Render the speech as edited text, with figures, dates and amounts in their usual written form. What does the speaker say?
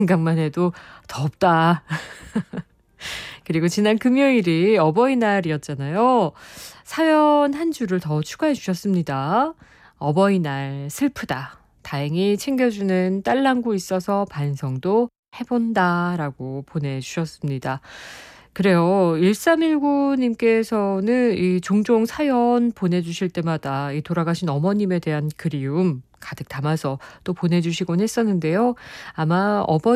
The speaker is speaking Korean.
생각만 해도 덥다. 그리고 지난 금요일이 어버이날이었잖아요. 사연 한 줄을 더 추가해 주셨습니다. 어버이날 슬프다. 다행히 챙겨주는 딸랑구 있어서 반성도 해본다라고 보내주셨습니다. 그래요. 1319 님께서는 이 종종 사연 보내주실 때마다 이 돌아가신 어머님에 대한 그리움 가득 담아서 또 보내주시곤 했었는데요. 아마